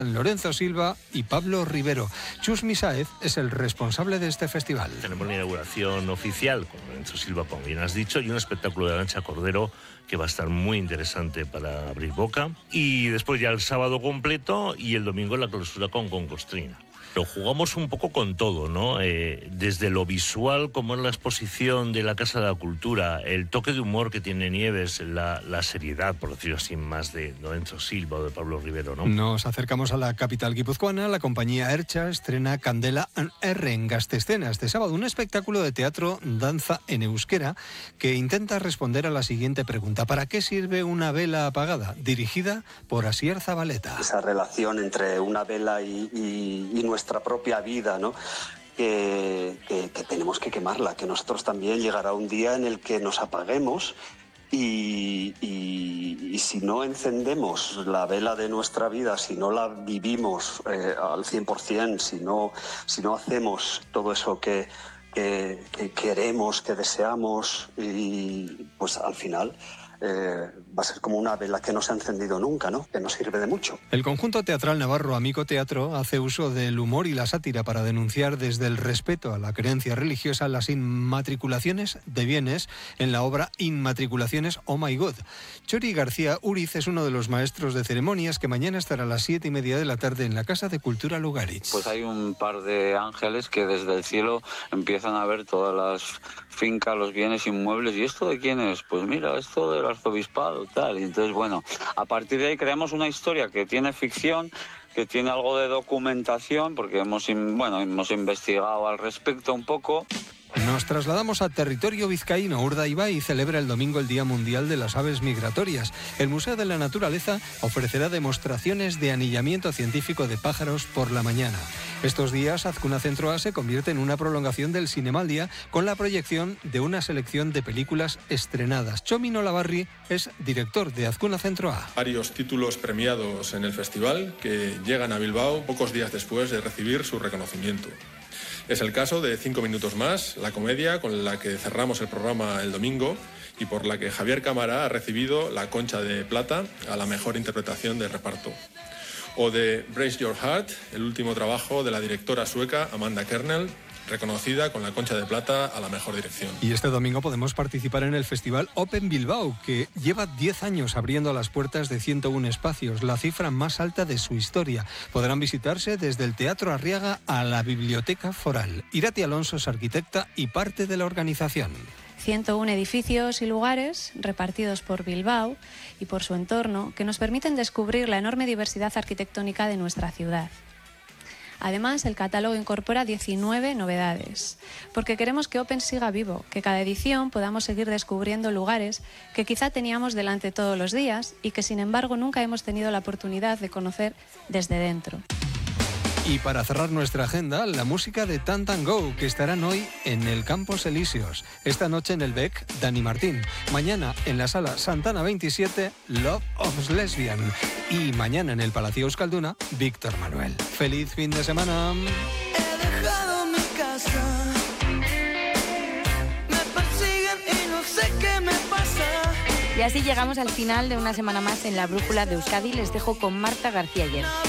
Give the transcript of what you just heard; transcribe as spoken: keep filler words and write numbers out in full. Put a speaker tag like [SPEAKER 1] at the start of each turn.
[SPEAKER 1] Lorenzo Silva y Pablo Rivero. Chus Misáez es el responsable de este festival.
[SPEAKER 2] Tenemos la inauguración oficial con Lorenzo Silva, como bien has dicho, y un espectáculo de Arantxa Cordero que va a estar muy interesante para abrir boca. Y después ya el sábado completo y el domingo la clausura con Concostrina. Lo jugamos un poco con todo, ¿no? Eh, desde lo visual, como es la exposición de la Casa de la Cultura, el toque de humor que tiene Nieves, la, la seriedad, por decirlo así, más de Lorenzo Silva o de Pablo Rivero, ¿no?
[SPEAKER 1] Nos acercamos a la capital guipuzcoana. La compañía Ercha estrena Candela en R en Gastescena este sábado, un espectáculo de teatro danza en euskera que intenta responder a la siguiente pregunta: ¿para qué sirve una vela apagada? Dirigida por Asier Zabaleta.
[SPEAKER 3] Esa relación entre una vela y, y, y nuestra nuestra propia vida, ¿no? Que, que, que tenemos que quemarla, que nosotros también llegará un día en el que nos apaguemos y, y, y si no encendemos la vela de nuestra vida, si no la vivimos eh, al cien por ciento, si no, si no hacemos todo eso que, que, que queremos, que deseamos, y pues al final Eh, va a ser como una vela que no se ha encendido nunca, ¿no? Que no sirve de mucho.
[SPEAKER 1] El conjunto teatral navarro Amico Teatro hace uso del humor y la sátira para denunciar desde el respeto a la creencia religiosa las inmatriculaciones de bienes en la obra Inmatriculaciones Oh My God. Chori García Uriz es uno de los maestros de ceremonias que mañana estará a las siete y media de la tarde en la Casa de Cultura Lugaritz.
[SPEAKER 4] Pues hay un par de ángeles que desde el cielo empiezan a ver todas las fincas, los bienes inmuebles. ¿Y esto de quién es? Pues mira, esto del arzobispado, tal. Y entonces, bueno, a partir de ahí creamos una historia que tiene ficción, que tiene algo de documentación, porque hemos, bueno, hemos investigado al respecto un poco.
[SPEAKER 1] Nos trasladamos a territorio vizcaíno. Urdaibai celebra el domingo el Día Mundial de las Aves Migratorias. El Museo de la Naturaleza ofrecerá demostraciones de anillamiento científico de pájaros por la mañana. Estos días, Azcuna Centro A se convierte en una prolongación del Cinemaldia con la proyección de una selección de películas estrenadas. Chomin Olavarri es director de Azcuna Centro A.
[SPEAKER 5] Varios títulos premiados en el festival que llegan a Bilbao pocos días después de recibir su reconocimiento. Es el caso de Cinco minutos más, la comedia con la que cerramos el programa el domingo y por la que Javier Cámara ha recibido la Concha de Plata a la mejor interpretación de reparto. O de Brace Your Heart, el último trabajo de la directora sueca Amanda Kernel, reconocida con la Concha de Plata a la mejor dirección.
[SPEAKER 1] Y este domingo podemos participar en el Festival Open Bilbao, que lleva diez años abriendo las puertas de ciento uno espacios, la cifra más alta de su historia. Podrán visitarse desde el Teatro Arriaga a la Biblioteca Foral. Irati Alonso es arquitecta y parte de la organización.
[SPEAKER 6] ciento uno edificios y lugares repartidos por Bilbao y por su entorno que nos permiten descubrir la enorme diversidad arquitectónica de nuestra ciudad. Además, el catálogo incorpora diecinueve novedades, porque queremos que Open siga vivo, que cada edición podamos seguir descubriendo lugares que quizá teníamos delante todos los días y que sin embargo nunca hemos tenido la oportunidad de conocer desde dentro.
[SPEAKER 1] Y para cerrar nuestra agenda, la música de Tant and Go, que estarán hoy en el Campos Elíseos. Esta noche en el B E C, Dani Martín. Mañana en la Sala Santana veintisiete, Love of Lesbian. Y mañana en el Palacio Euskalduna, Víctor Manuel. ¡Feliz fin de semana!
[SPEAKER 7] He dejado mi casa, me persiguen y no sé qué me pasa.
[SPEAKER 8] Y así llegamos al final de una semana más en la Brújula de Euskadi. Les dejo con Marta García Ayer.